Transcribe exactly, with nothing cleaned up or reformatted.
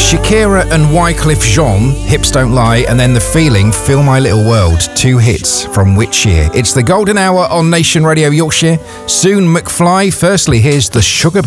Shakira and Wyclef Jean, Hips Don't Lie, and then The Feeling, Fill My Little World. Two hits from which year? It's the Golden Hour on Nation Radio Yorkshire. Soon McFly. Firstly, here's the Sugar